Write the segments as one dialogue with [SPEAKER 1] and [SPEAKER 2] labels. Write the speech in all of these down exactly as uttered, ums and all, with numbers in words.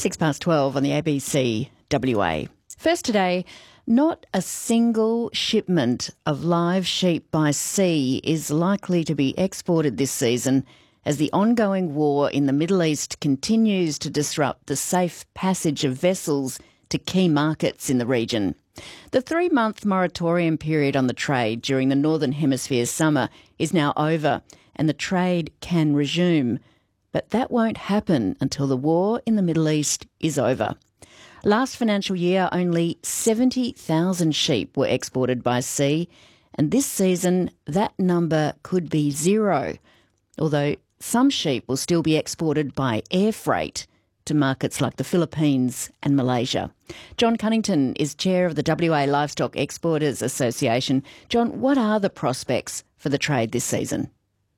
[SPEAKER 1] Six past twelve on the A B C W A. First today, not a single shipment of live sheep by sea is likely to be exported this season as the ongoing war in the Middle East continues to disrupt the safe passage of vessels to key markets in the region. The three-month moratorium period on the trade during the Northern Hemisphere's summer is now over and the trade can resume. But that won't happen until the war in the Middle East is over. Last financial year, only seventy thousand sheep were exported by sea, and this season that number could be zero, although some sheep will still be exported by air freight to markets like the Philippines and Malaysia. John Cunnington is chair of the W A Livestock Exporters Association. John, what are the prospects for the trade this season?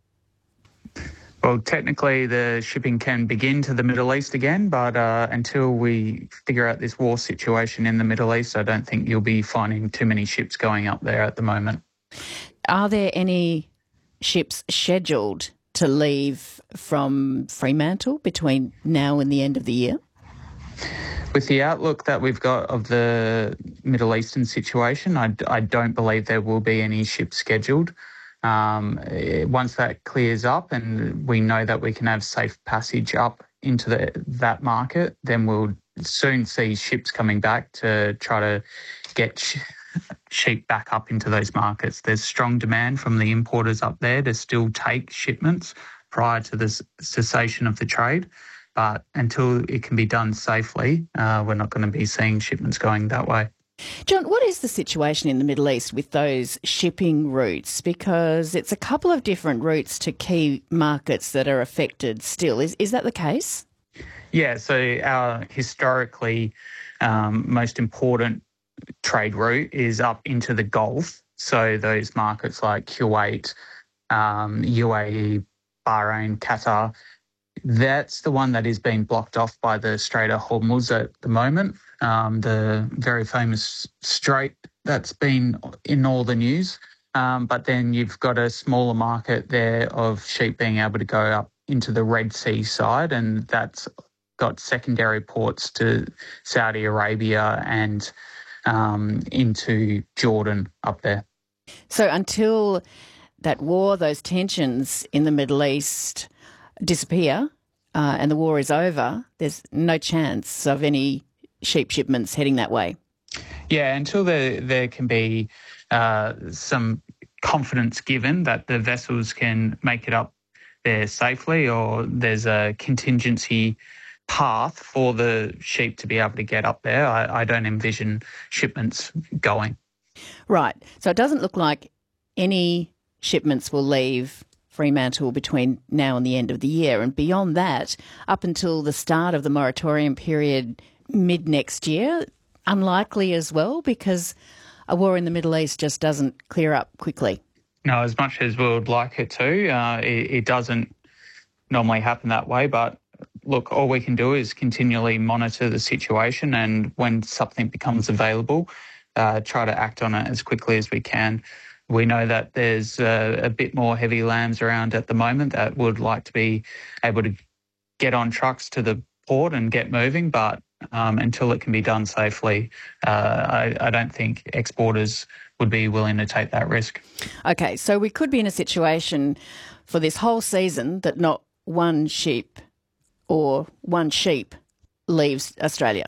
[SPEAKER 2] Well, technically the shipping can begin to the Middle East again, but uh, until we figure out this war situation in the Middle East, I don't think you'll be finding too many ships going up there at the moment.
[SPEAKER 1] Are there any ships scheduled to leave from Fremantle between now and the end of the year?
[SPEAKER 2] With the outlook that we've got of the Middle Eastern situation, I, I don't believe there will be any ships scheduled. Um, once that clears up and we know that we can have safe passage up into the, that market, then we'll soon see ships coming back to try to get sh- sheep back up into those markets. There's strong demand from the importers up there to still take shipments prior to the cessation of the trade. But until it can be done safely, uh, we're not going to be seeing shipments going that way.
[SPEAKER 1] John, what is the situation in the Middle East with those shipping routes? Because it's a couple of different routes to key markets that are affected still. Is is that the case?
[SPEAKER 2] Yeah, so our historically um, most important trade route is up into the Gulf. So those markets like Kuwait, um, U A E, Bahrain, Qatar, that's the one that is being blocked off by the Strait of Hormuz at the moment. Um, the very famous strait that's been in all the news. Um, but then you've got a smaller market there of sheep being able to go up into the Red Sea side, and that's got secondary ports to Saudi Arabia and um, into Jordan up there.
[SPEAKER 1] So until that war, those tensions in the Middle East disappear uh, and the war is over, there's no chance of any sheep shipments heading that way.
[SPEAKER 2] Yeah, until there, there can be uh, some confidence given that the vessels can make it up there safely, or there's a contingency path for the sheep to be able to get up there, I, I don't envision shipments going.
[SPEAKER 1] Right. So it doesn't look like any shipments will leave Fremantle between now and the end of the year. And beyond that, up until the start of the moratorium period mid next year, unlikely as well, because a war in the Middle East just doesn't clear up quickly.
[SPEAKER 2] No, as much as we would like it to, uh, it, it doesn't normally happen that way. But look, all we can do is continually monitor the situation, and when something becomes available, uh, try to act on it as quickly as we can. We know that there's uh, a bit more heavy lambs around at the moment that would like to be able to get on trucks to the port and get moving, but um, until it can be done safely, uh, I, I don't think exporters would be willing to take that risk.
[SPEAKER 1] Okay, so we could be in a situation for this whole season that not one sheep or one sheep leaves Australia.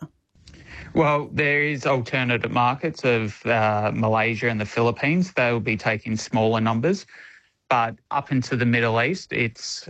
[SPEAKER 2] Well, there is alternative markets of uh, Malaysia and the Philippines. They will be taking smaller numbers, but up into the Middle East, it's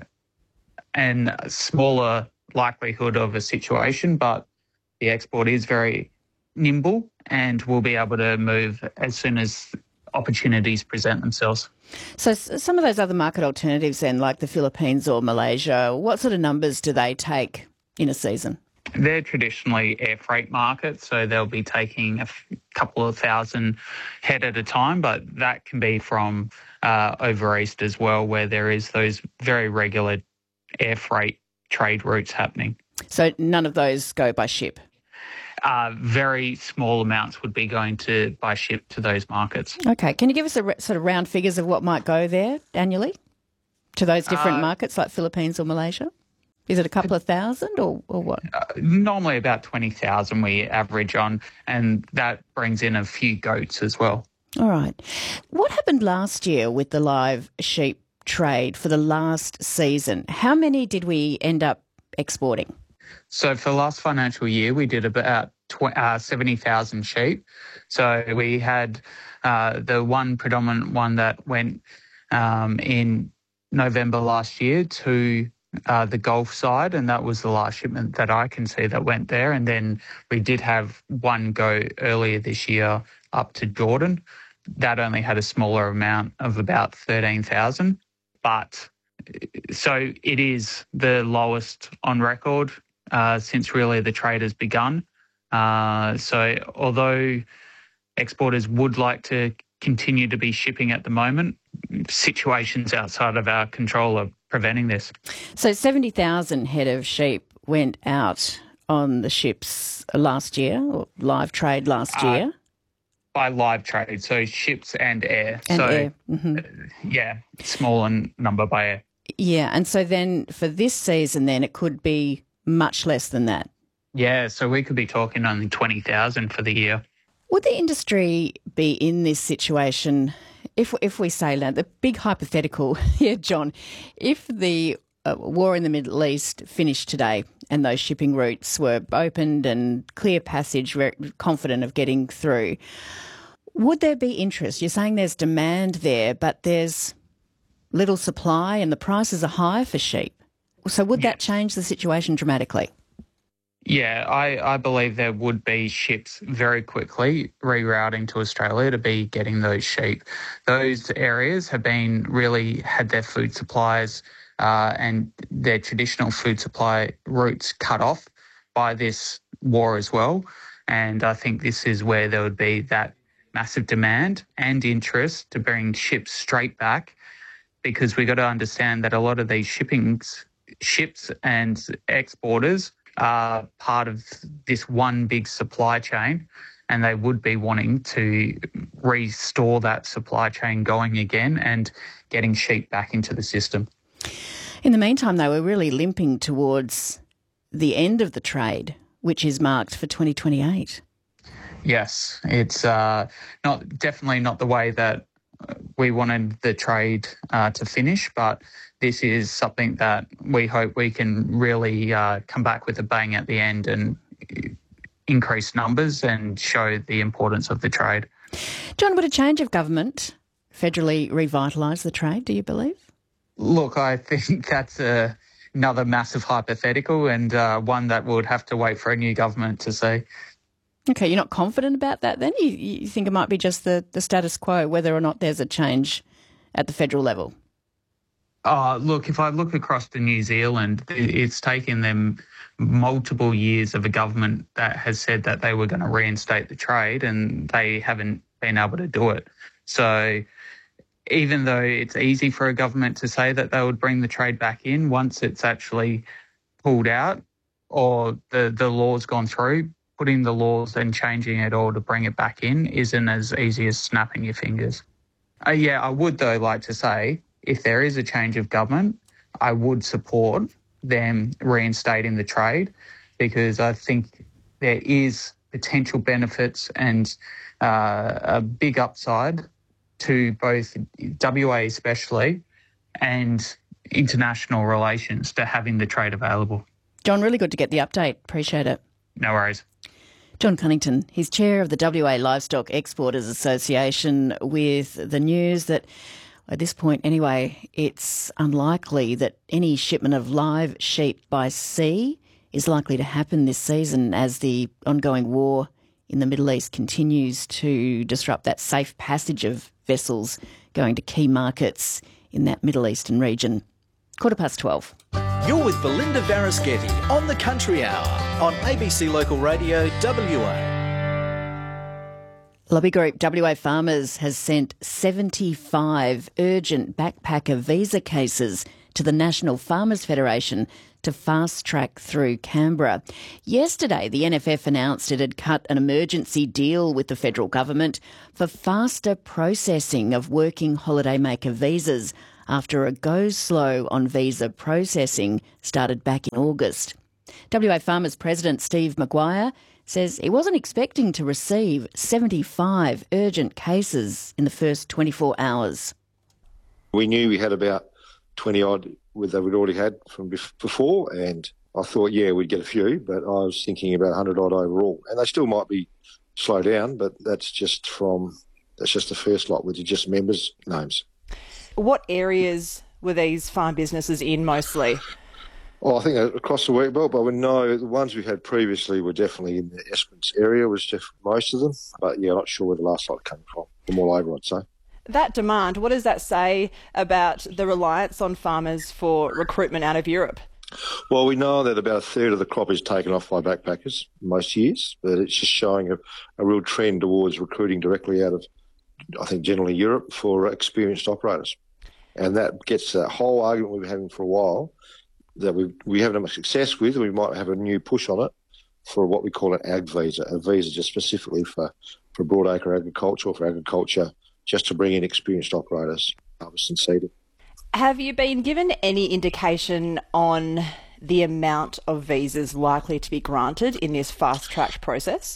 [SPEAKER 2] a smaller likelihood of a situation, but the export is very nimble and will be able to move as soon as opportunities present themselves.
[SPEAKER 1] So some of those other market alternatives then, like the Philippines or Malaysia, what sort of numbers do they take in a season?
[SPEAKER 2] They're traditionally air freight markets, so they'll be taking a f- couple of thousand head at a time, but that can be from uh, over east as well, where there is those very regular air freight trade routes happening.
[SPEAKER 1] So none of those go by ship?
[SPEAKER 2] Uh, very small amounts would be going to by ship to those markets.
[SPEAKER 1] Okay. Can you give us a re- sort of round figures of what might go there annually to those different
[SPEAKER 2] uh,
[SPEAKER 1] markets like Philippines or Malaysia? Is it a couple of thousand or, or what?
[SPEAKER 2] Uh, normally about twenty thousand we average on, and that brings in a few goats as well.
[SPEAKER 1] All right. What happened last year with the live sheep trade for the last season? How many did we end up exporting?
[SPEAKER 2] So for the last financial year, we did about tw- uh, seventy thousand sheep. So we had uh, the one predominant one that went um, in November last year to uh, the Gulf side, and that was the last shipment that I can see that went there. And then we did have one go earlier this year up to Jordan. That only had a smaller amount of about thirteen thousand. But so it is the lowest on record uh, since really the trade has begun. Uh, so although exporters would like to continue to be shipping at the moment, situations outside of our control are preventing this.
[SPEAKER 1] So seventy thousand head of sheep went out on the ships last year, or live trade last year?
[SPEAKER 2] Uh, by live trade, so ships and air.
[SPEAKER 1] And
[SPEAKER 2] so,
[SPEAKER 1] air. Mm-hmm.
[SPEAKER 2] uh, yeah, small in number by air.
[SPEAKER 1] Yeah, and so then for this season then it could be much less than that.
[SPEAKER 2] Yeah, so we could be talking only twenty thousand for the year.
[SPEAKER 1] Would the industry be in this situation if if we say that, the big hypothetical here, John, if the uh, war in the Middle East finished today and those shipping routes were opened and clear passage, very confident of getting through, would there be interest? You're saying there's demand there, but there's little supply and the prices are high for sheep. So would that change the situation dramatically?
[SPEAKER 2] Yeah, I, I believe there would be ships very quickly rerouting to Australia to be getting those sheep. Those areas have been really had their food supplies uh, and their traditional food supply routes cut off by this war as well. And I think this is where there would be that massive demand and interest to bring ships straight back, because we got to understand that a lot of these shipping ships and exporters are part of this one big supply chain, and they would be wanting to restore that supply chain going again and getting sheep back into the system.
[SPEAKER 1] In the meantime, though, we're really limping towards the end of the trade, which is marked for twenty twenty-eight.
[SPEAKER 2] Yes, it's uh, not definitely not the way that we wanted the trade uh, to finish, but this is something that we hope we can really uh, come back with a bang at the end and increase numbers and show the importance of the trade.
[SPEAKER 1] John, would a change of government federally revitalise the trade, do you believe?
[SPEAKER 2] Look, I think that's a, another massive hypothetical, and uh, one that would have to wait for a new government to see.
[SPEAKER 1] Okay, you're not confident about that then? You, you think it might be just the, the status quo, whether or not there's a change at the federal level?
[SPEAKER 2] Uh, look, if I look across to New Zealand, it's taken them multiple years of a government that has said that they were going to reinstate the trade, and they haven't been able to do it. So even though it's easy for a government to say that they would bring the trade back in, once it's actually pulled out or the, the law's gone through, putting the laws and changing it all to bring it back in isn't as easy as snapping your fingers. Uh, yeah, I would, though, like to say, if there is a change of government, I would support them reinstating the trade, because I think there is potential benefits and uh, a big upside to both W A especially and international relations to having the trade available.
[SPEAKER 1] John, really good to get the update. Appreciate it.
[SPEAKER 2] No worries.
[SPEAKER 1] John Cunnington, he's chair of the W A Livestock Exporters Association, with the news that at this point anyway, it's unlikely that any shipment of live sheep by sea is likely to happen this season as the ongoing war in the Middle East continues to disrupt that safe passage of vessels going to key markets in that Middle Eastern region. Quarter past twelve.
[SPEAKER 3] You're with Belinda Varasketti on The Country Hour on A B C Local Radio W A.
[SPEAKER 1] Lobby group W A Farmers has sent seventy-five urgent backpacker visa cases to the National Farmers Federation to fast-track through Canberra. Yesterday, the N F F announced it had cut an emergency deal with the federal government for faster processing of working holidaymaker visas after a go-slow on visa processing started back in August. W A Farmers President Steve Maguire says he wasn't expecting to receive seventy-five urgent cases in the first twenty-four hours.
[SPEAKER 4] We knew we had about twenty odd that we'd already had from before, and I thought, yeah, we'd get a few, but I was thinking about one hundred odd overall. And they still might be slow down, but that's just from, that's just the first lot, which are just members' names.
[SPEAKER 5] What areas were these farm businesses in mostly?
[SPEAKER 4] Well, I think across the wheat belt, but we know the ones we had previously were definitely in the Esperance area, was just most of them. But yeah, not sure where the last lot came from. From all over, I'd say.
[SPEAKER 5] That demand, what does that say about the reliance on farmers for recruitment out of Europe?
[SPEAKER 4] Well, we know that about a third of the crop is taken off by backpackers most years, but it's just showing a, a real trend towards recruiting directly out of, I think, generally Europe for experienced operators. And that gets that whole argument we've been having for a while that we we haven't had much success with. We might have a new push on it for what we call an ag visa, a visa just specifically for, for broadacre agriculture or for agriculture, just to bring in experienced operators, harvest and seeding.
[SPEAKER 5] Have you been given any indication on the amount of visas likely to be granted in this fast-tracked process?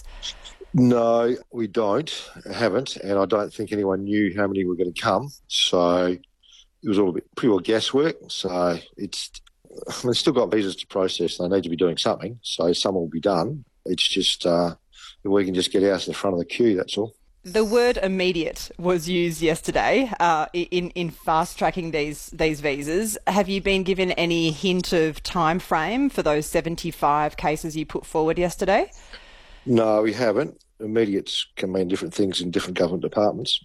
[SPEAKER 4] No, we don't, haven't, and I don't think anyone knew how many were going to come. So it was all a bit pretty well guesswork. So it's they've still got visas to process. They need to be doing something, so some will be done. It's just uh, we can just get out to the front of the queue, that's all.
[SPEAKER 5] The word immediate was used yesterday uh, in, in fast-tracking these these visas. Have you been given any hint of time frame for those seventy-five cases you put forward yesterday?
[SPEAKER 4] No, we haven't. Immediates can mean different things in different government departments.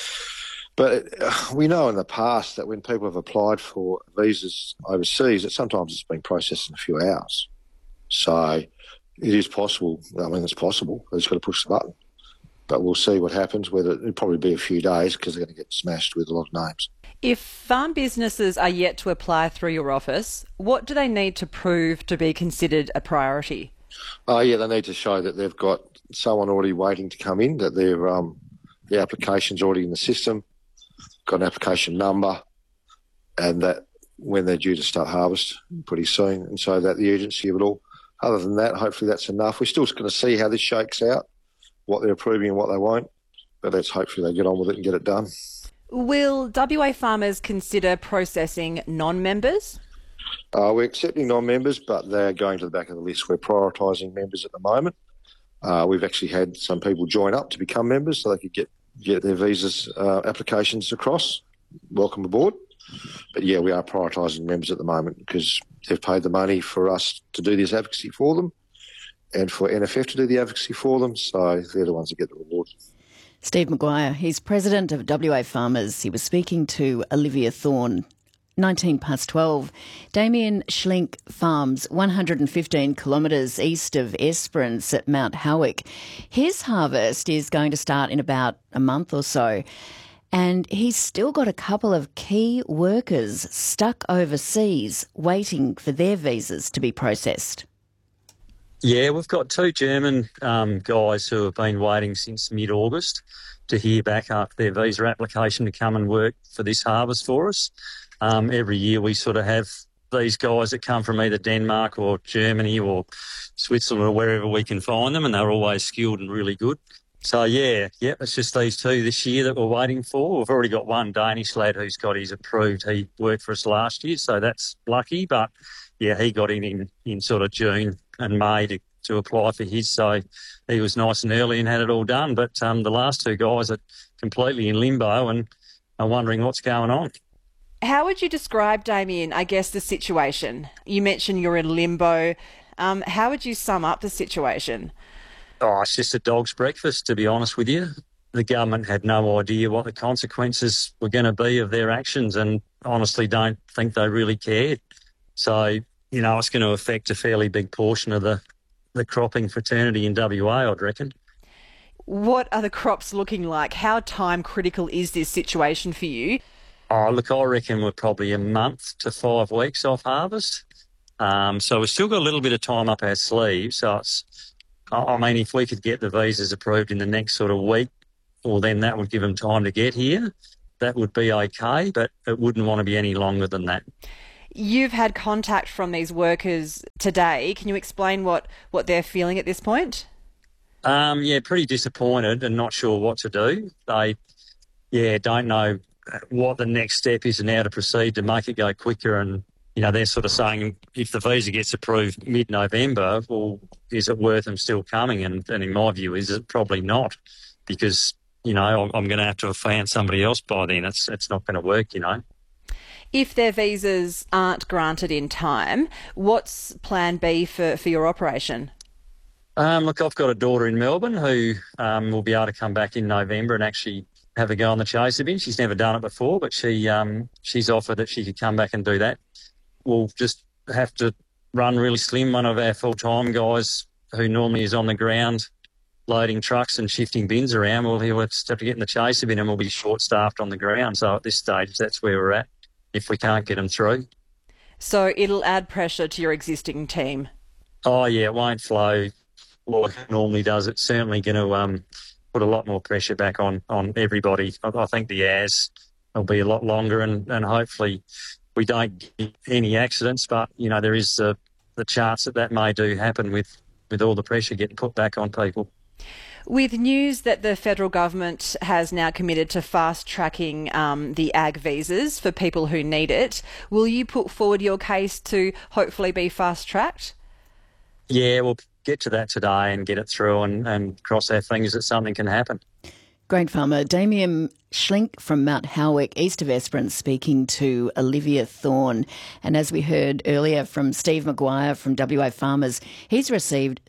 [SPEAKER 4] But uh, we know in the past that when people have applied for visas overseas, that sometimes it's been processed in a few hours. So it is possible. I mean, it's possible. They've just got to push the button. But we'll see what happens, whether it'll probably be a few days because they're going to get smashed with a lot of names.
[SPEAKER 5] If farm businesses are yet to apply through your office, what do they need to prove to be considered a priority?
[SPEAKER 4] Oh, yeah, they need to show that they've got someone already waiting to come in, that their um, the application's already in the system, got an application number, and that when they're due to start harvest pretty soon, and so that the urgency of it all. Other than that, hopefully that's enough. We're still going to see how this shakes out, what they're approving and what they won't, but let's hopefully they get on with it and get it done.
[SPEAKER 5] Will W A farmers consider processing non-members?
[SPEAKER 4] Uh, we're accepting non-members, but they're going to the back of the list. We're prioritising members at the moment. Uh, we've actually had some people join up to become members so they could get, get their visas uh, applications across. Welcome aboard. But yeah, we are prioritising members at the moment because they've paid the money for us to do this advocacy for them and for N F F to do the advocacy for them, so they're the ones that get the reward.
[SPEAKER 1] Steve Maguire, he's president of W A Farmers. He was speaking to Olivia Thorne. nineteen past twelve. Damien Schlink farms one hundred fifteen kilometres east of Esperance at Mount Howick. His harvest is going to start in about a month or so, and he's still got a couple of key workers stuck overseas waiting for their visas to be processed.
[SPEAKER 6] Yeah, we've got two German um, guys who have been waiting since mid-August to hear back after their visa application to come and work for this harvest for us. Um, every year we sort of have these guys that come from either Denmark or Germany or Switzerland or wherever we can find them, and they're always skilled and really good. So, yeah, yeah, it's just these two this year that we're waiting for. We've already got one Danish lad who's got his approved. He worked for us last year, so that's lucky. But, yeah, he got in in, in sort of June and May to, to apply for his, so he was nice and early and had it all done. But um, the last two guys are completely in limbo and are wondering what's going on.
[SPEAKER 5] How would you describe, Damien, I guess, the situation? You mentioned you're in limbo. Um, how would you sum up the situation?
[SPEAKER 6] Oh, it's just a dog's breakfast, to be honest with you. The government had no idea what the consequences were going to be of their actions and honestly don't think they really cared. So, you know, it's going to affect a fairly big portion of the, the cropping fraternity in W A, I'd reckon.
[SPEAKER 5] What are the crops looking like? How time critical is this situation for you?
[SPEAKER 6] Oh, look, I reckon we're probably a month to five weeks off harvest. Um, so we've still got a little bit of time up our sleeves. So it's, I mean, if we could get the visas approved in the next sort of week, well, then that would give them time to get here. that would be okay, but it wouldn't want to be any longer than that.
[SPEAKER 5] You've had contact from these workers today. Can you explain what, what they're feeling at this point?
[SPEAKER 6] Um, yeah, pretty disappointed and not sure what to do. They, yeah, don't know what the next step is and how to proceed to make it go quicker. And, you know, they're sort of saying if the visa gets approved mid-November, well, is it worth them still coming? And, and in my view, is it probably not, because, you know, I'm going to have to have found somebody else by then. It's, it's not going to work, you know.
[SPEAKER 5] If their visas aren't granted in time, what's plan B for, for your operation?
[SPEAKER 6] Um, look, I've got a daughter in Melbourne who um, will be able to come back in November and actually have a go on the chaser bin. She's never done it before, but she um, she's offered that she could come back and do that. We'll just have to run really slim. One of our full-time guys who normally is on the ground loading trucks and shifting bins around, well, he'll have to get in the chaser bin and we'll be short-staffed on the ground. So at this stage, that's where we're at if we can't get them through.
[SPEAKER 5] So it'll add pressure to your existing team?
[SPEAKER 6] Oh, yeah, it won't flow like it normally does. It's certainly going to um, put a lot more pressure back on, on everybody. I, I think the hours will be a lot longer and, and hopefully we don't get any accidents, but, you know, there is the, the chance that that may do happen with, with all the pressure getting put back on people.
[SPEAKER 5] With news that the federal government has now committed to fast-tracking um, the ag visas for people who need it, will you put forward your case to hopefully be fast-tracked?
[SPEAKER 6] Yeah, we'll get to that today and get it through and, and cross our fingers that something can happen.
[SPEAKER 1] Grain farmer Damien Schlink from Mount Howick, east of Esperance, speaking to Olivia Thorne. And as we heard earlier from Steve Maguire from W A Farmers, he's received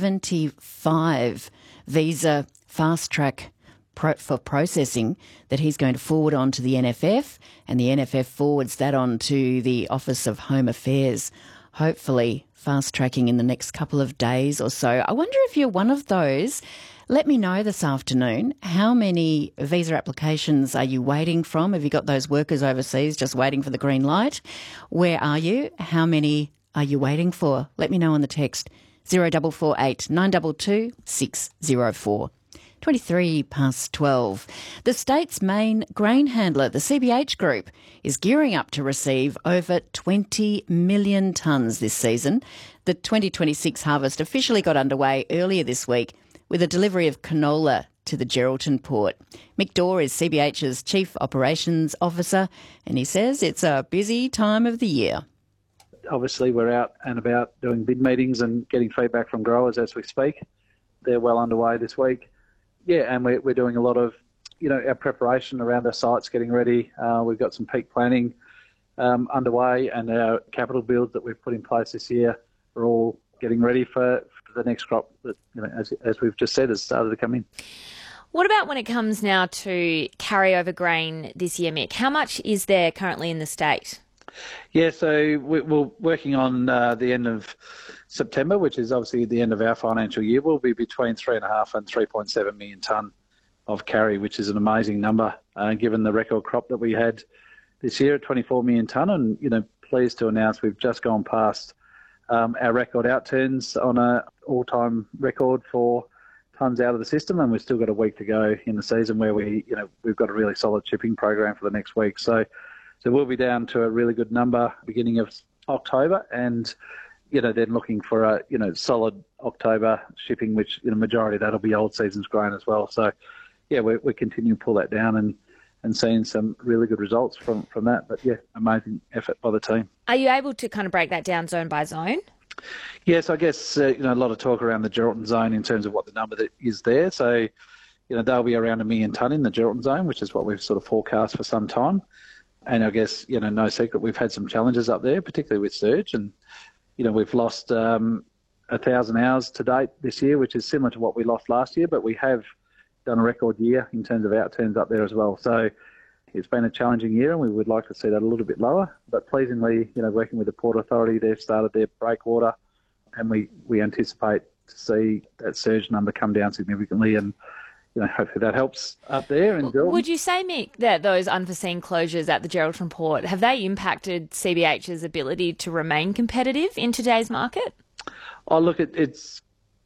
[SPEAKER 1] seventy-five visa fast-track pro- for processing that he's going to forward on to the N F F, and the N F F forwards that on to the Office of Home Affairs, hopefully fast-tracking in the next couple of days or so. I wonder if you're one of those. Let me know this afternoon, how many visa applications are you waiting from? Have you got those workers overseas just waiting for the green light? Where are you? How many are you waiting for? Let me know on the text zero four four eight nine two two six zero four. twenty-three past twelve. The state's main grain handler, the C B H Group, is gearing up to receive over twenty million tonnes this season. The twenty twenty-six harvest officially got underway earlier this week with a delivery of canola to the Geraldton port. Mick Dorr is C B H's Chief Operations Officer, and he says it's a busy time of the year.
[SPEAKER 7] Obviously, we're out and about doing bid meetings and getting feedback from growers as we speak. They're well underway this week. Yeah, and we're, we're doing a lot of, you know, our preparation around our sites, getting ready. Uh, we've got some peak planning um, underway, and our capital builds that we've put in place this year are all getting ready for, for the next crop that, you know, as, as we've just said, has started to come in.
[SPEAKER 8] What about when it comes now to carryover grain this year, Mick? How much is there currently in the state?
[SPEAKER 7] Yeah, so we're working on uh, the end of September, which is obviously the end of our financial year. We'll be between three and a half and three point seven million tonne of carry, which is an amazing number, uh, given the record crop that we had this year at twenty-four million tonne. And, you know, pleased to announce we've just gone past um, our record outturns on a all-time record for tonnes out of the system, and we've still got a week to go in the season where we, you know, we've got a really solid shipping program for the next week. So. So we'll be down to a really good number beginning of October, and, you know, then looking for a, you know, solid October shipping, which, you know, majority of that'll be old season's grain as well. So, yeah, we're, we're continuing to pull that down and, and seeing some really good results from, from that. But, yeah, amazing effort by the team.
[SPEAKER 8] Are you able to kind of break that down zone by zone?
[SPEAKER 7] Yes, I guess, uh, you know, a lot of talk around the Geraldton zone in terms of what the number that is there. So, you know, they'll be around a million tonne in the Geraldton zone, which is what we've sort of forecast for some time. And I guess, you know, no secret, we've had some challenges up there, particularly with surge. And, you know, we've lost um, one thousand hours to date this year, which is similar to what we lost last year. But we have done a record year in terms of outturns up there as well. So it's been a challenging year, and we would like to see that a little bit lower. But pleasingly, you know, working with the Port Authority, they've started their breakwater, and we, we anticipate to see that surge number come down significantly. And, you know, hopefully that helps up there. And
[SPEAKER 8] would you say, Mick, that those unforeseen closures at the Geraldton port, have they impacted C B H's ability to remain competitive in today's market?
[SPEAKER 7] Oh, look, it, it's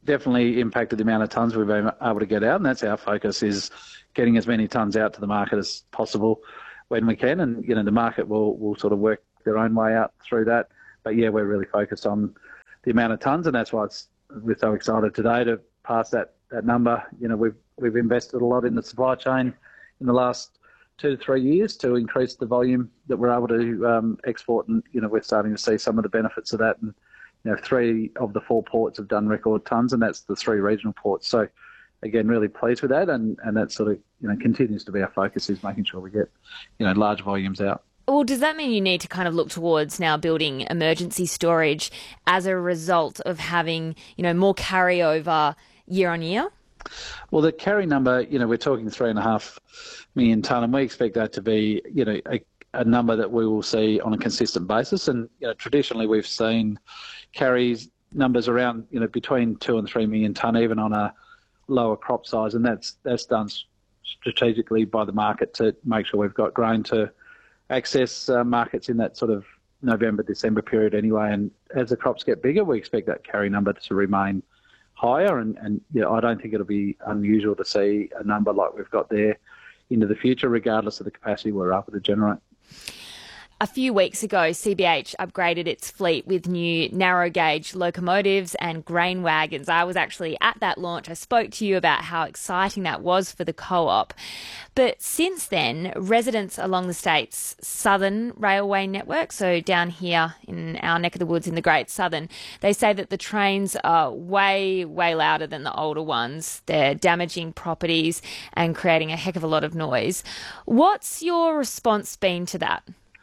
[SPEAKER 7] definitely impacted the amount of tonnes we've been able to get out, and that's our focus, is getting as many tonnes out to the market as possible when we can. And, you know, the market will, will sort of work their own way out through that. But, yeah, we're really focused on the amount of tonnes, and that's why it's, we're so excited today to pass that, that number. You know, we've, we've invested a lot in the supply chain in the last two to three years to increase the volume that we're able to um, export. And, you know, we're starting to see some of the benefits of that. And, you know, three of the four ports have done record tonnes, and that's the three regional ports. So, again, really pleased with that, and, and that sort of, you know, continues to be our focus, is making sure we get, you know, large volumes out.
[SPEAKER 8] Well, does that mean you need to kind of look towards now building emergency storage as a result of having, you know, more carryover year on year?
[SPEAKER 7] Well, the carry number, you know, we're talking three and a half million tonne, and we expect that to be, you know, a, a number that we will see on a consistent basis. And, you know, traditionally we've seen carries numbers around, you know, between two and three million tonne, even on a lower crop size, and that's that's done strategically by the market to make sure we've got grain to access uh, markets in that sort of November, December period anyway. And as the crops get bigger, we expect that carry number to remain higher, and, and you know, I don't think it'll be unusual to see a number like we've got there into the future, regardless of the capacity we're able to generate.
[SPEAKER 8] A few weeks ago, C B H upgraded its fleet with new narrow gauge locomotives and grain wagons. I was actually at that launch. I spoke to you about how exciting that was for the co-op. But since then, residents along the state's southern railway network, so down here in our neck of the woods in the Great Southern, they say that the trains are way, way louder than the older ones. They're damaging properties and creating a heck of a lot of noise. What's your response been to that?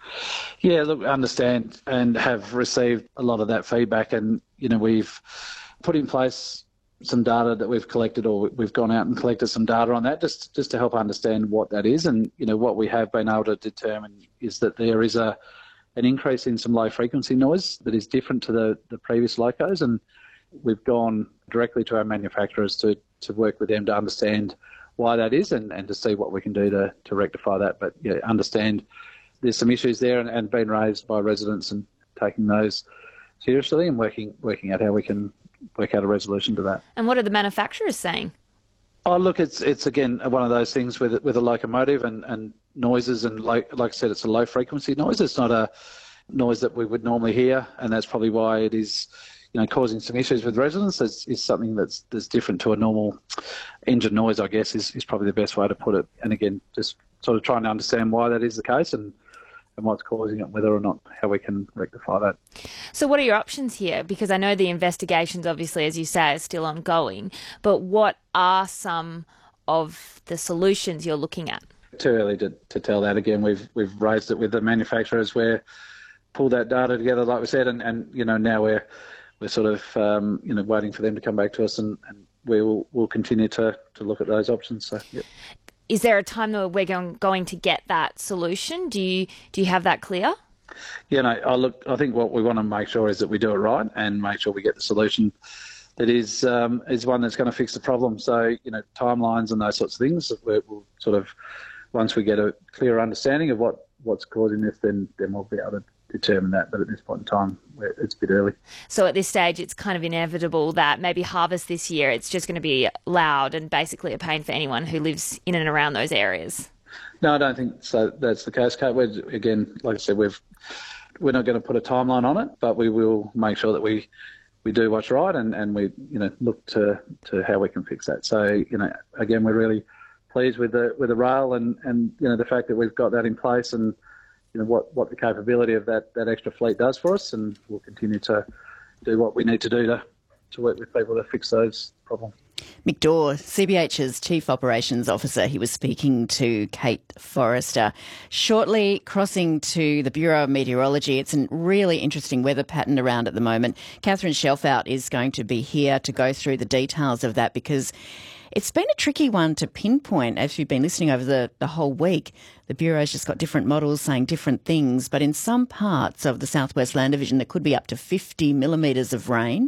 [SPEAKER 7] Yeah, look, I understand and have received a lot of that feedback, and, you know, we've put in place some data that we've collected, or we've gone out and collected some data on that just, just to help understand what that is. And, you know, what we have been able to determine is that there is a an increase in some low frequency noise that is different to the, the previous locos, and we've gone directly to our manufacturers to, to work with them to understand why that is, and, and to see what we can do to, to rectify that. But, yeah, understand there's some issues there, and, and been raised by residents, and taking those seriously and working working out how we can work out a resolution to that.
[SPEAKER 8] And what are the manufacturers saying?
[SPEAKER 7] Oh, look, it's it's again one of those things with with a locomotive and, and noises, and like like I said, it's a low frequency noise. It's not a noise that we would normally hear, and that's probably why it is, you know, causing some issues with residents. It's, it's something that's that's different to a normal engine noise, I guess, is, is probably the best way to put it. And again, just sort of trying to understand why that is the case, and and what's causing it, whether or not how we can rectify that.
[SPEAKER 8] So what are your options here? Because I know the investigations, obviously, as you say, are still ongoing, but what are some of the solutions you're looking at?
[SPEAKER 7] Too early to, to tell that. Again, we've we've raised it with the manufacturers. We're pulled that data together, like we said, and, and you know, now we're we're sort of um, you know, waiting for them to come back to us, and, and we will we'll continue to, to look at those options. So, yep.
[SPEAKER 8] Is there a time that we're going, going to get that solution? Do you do you have that clear?
[SPEAKER 7] Yeah, no, I look. I think what we want to make sure is that we do it right, and make sure we get the solution that is um, is one that's going to fix the problem. So, you know, timelines and those sorts of things, we'll sort of, once we get a clearer understanding of what, what's causing this, then then we'll be able to determine that. But at this point in time, it's a bit early.
[SPEAKER 8] So at this stage, it's kind of inevitable that maybe harvest this year, it's just going to be loud and basically a pain for anyone who lives in and around those areas.
[SPEAKER 7] No, I don't think so. That's the case, Kate. We're, again, like I said, we've we're not going to put a timeline on it, but we will make sure that we we do what's right, and, and we you know look to, to how we can fix that. So, you know, again, we're really pleased with the with the rail, and, and you know the fact that we've got that in place, and you know what, what the capability of that, that extra fleet does for us, and we'll continue to do what we need to do to, to work with people to fix those problems.
[SPEAKER 1] Mick Daw, C B H's Chief Operations Officer, he was speaking to Kate Forrester. Shortly crossing to the Bureau of Meteorology, it's a really interesting weather pattern around at the moment. Catherine Shelfout is going to be here to go through the details of that, because it's been a tricky one to pinpoint as you've been listening over the, the whole week. The Bureau's just got different models saying different things, but in some parts of the Southwest Land Division there could be up to fifty millimetres of rain.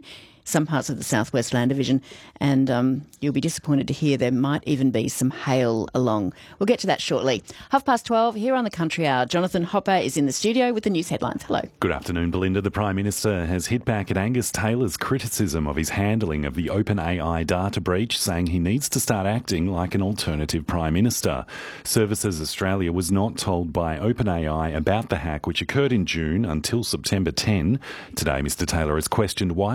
[SPEAKER 1] some parts of the Southwest Land Division, and um, you'll be disappointed to hear there might even be some hail along. We'll get to that shortly. Half past twelve here on the Country Hour. Jonathan Hopper is in the studio with the news headlines. Hello.
[SPEAKER 9] Good afternoon, Belinda. The Prime Minister has hit back at Angus Taylor's criticism of his handling of the OpenAI data breach, saying he needs to start acting like an alternative Prime Minister. Services Australia was not told by OpenAI about the hack, which occurred in June until September tenth. Today, Mr Taylor has questioned why